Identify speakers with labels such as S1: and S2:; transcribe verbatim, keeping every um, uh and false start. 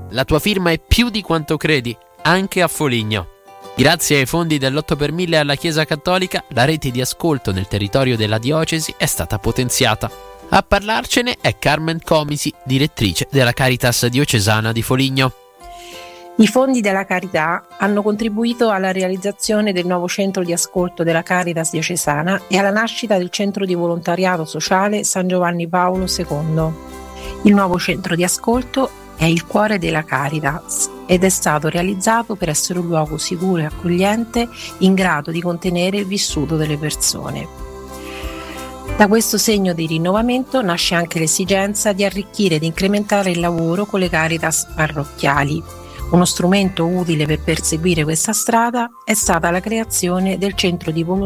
S1: La tua firma è più di quanto credi, anche a Foligno. Grazie ai fondi dell'otto per mille alla Chiesa Cattolica, la rete di ascolto nel territorio della diocesi è stata potenziata. A parlarcene è Carmen Comisi, direttrice della Caritas diocesana di Foligno.
S2: I fondi della carità hanno contribuito alla realizzazione del nuovo centro di ascolto della Caritas diocesana e alla nascita del centro di volontariato sociale San Giovanni Paolo secondo. Il nuovo centro di ascolto è il cuore della Caritas ed è stato realizzato per essere un luogo sicuro e accogliente in grado di contenere il vissuto delle persone. Da questo segno di rinnovamento nasce anche l'esigenza di arricchire ed incrementare il lavoro con le Caritas parrocchiali. Uno strumento utile per perseguire questa strada è stata la creazione del centro di volontariato